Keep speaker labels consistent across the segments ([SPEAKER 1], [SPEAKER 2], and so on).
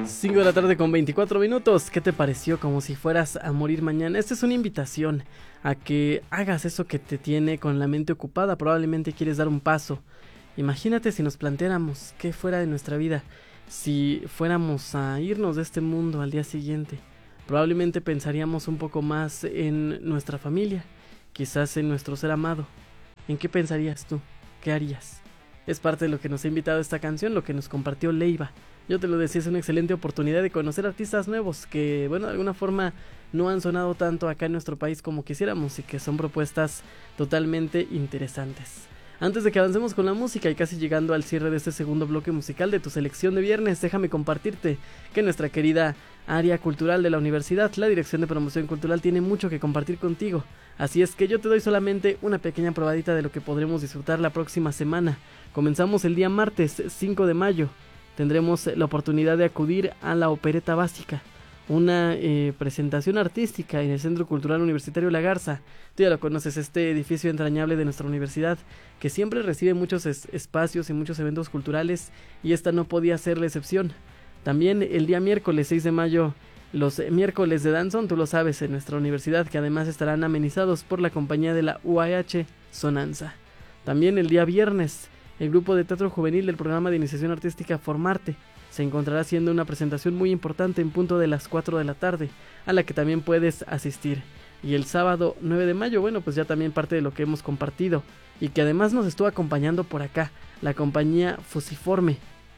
[SPEAKER 1] 5 de la tarde con 24 minutos. ¿Qué te pareció? Como si fueras a morir mañana. Esta es una invitación a que hagas eso que te tiene con la mente ocupada. Probablemente quieres dar un paso. Imagínate si nos planteáramos qué fuera de nuestra vida si fuéramos a irnos de este mundo al día siguiente. Probablemente pensaríamos un poco más en nuestra familia, quizás en nuestro ser amado. ¿En qué pensarías tú? ¿Qué harías? Es parte de lo que nos ha invitado esta canción, lo que nos compartió Leiva. Yo te lo decía, es una excelente oportunidad de conocer artistas nuevos que, bueno, de alguna forma no han sonado tanto acá en nuestro país como quisiéramos y que son propuestas totalmente interesantes. Antes de que avancemos con la música y casi llegando al cierre de este segundo bloque musical de tu selección de viernes, déjame compartirte que nuestra querida área cultural de la universidad, la Dirección de Promoción Cultural, tiene mucho que compartir contigo. Así es que yo te doy solamente una pequeña probadita de lo que podremos disfrutar la próxima semana. Comenzamos el día martes 5 de mayo. Tendremos la oportunidad de acudir a la Opereta Básica, una presentación artística en el Centro Cultural Universitario La Garza. Tú ya lo conoces, este edificio entrañable de nuestra universidad que siempre recibe muchos espacios y muchos eventos culturales, y esta no podía ser la excepción. También el día miércoles 6 de mayo, los miércoles de Danzón, tú lo sabes, en nuestra universidad, que además estarán amenizados por la compañía de la UAH Sonanza. También el día viernes, el grupo de teatro juvenil del programa de iniciación artística Formarte se encontrará haciendo una presentación muy importante en punto de las 4 de la tarde, a la que también puedes asistir. Y el sábado 9 de mayo, bueno, pues ya también parte de lo que hemos compartido, y que además nos estuvo acompañando por acá, la compañía Fusiforme,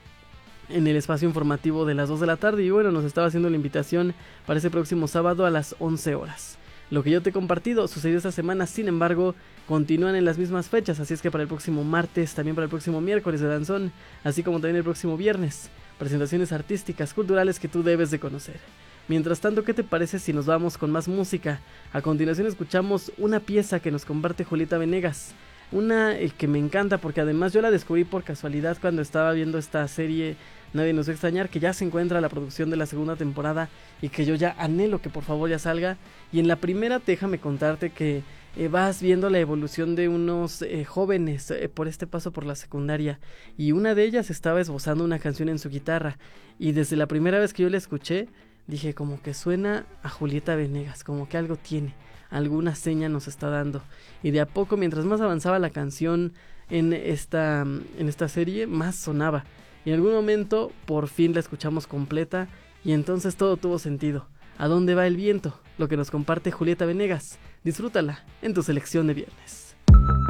[SPEAKER 1] en el espacio informativo de las 2 de la tarde, y bueno, nos estaba haciendo la invitación para ese próximo sábado a las 11 horas. Lo que yo te he compartido sucedió esta semana, sin embargo, continúan en las mismas fechas, así es que para el próximo martes, también para el próximo miércoles de Danzón, así como también el próximo viernes, presentaciones artísticas, culturales que tú debes de conocer. Mientras tanto, ¿qué te parece si nos vamos con más música? A continuación escuchamos una pieza que nos comparte Julieta Venegas, una que me encanta porque además yo la descubrí por casualidad cuando estaba viendo esta serie Nadie nos va a extrañar, que ya se encuentra la producción de la segunda temporada y que yo ya anhelo que por favor ya salga. Y en la primera, déjame contarte que vas viendo la evolución de unos jóvenes por este paso por la secundaria, y una de ellas estaba esbozando una canción en su guitarra, y desde la primera vez que yo la escuché dije, como que suena a Julieta Venegas, como que algo tiene, alguna seña nos está dando. Y de a poco, mientras más avanzaba la canción en esta serie, más sonaba, y en algún momento por fin la escuchamos completa, y entonces todo tuvo sentido. ¿A dónde va el viento? Lo que nos comparte Julieta Venegas. Disfrútala en tu selección de viernes.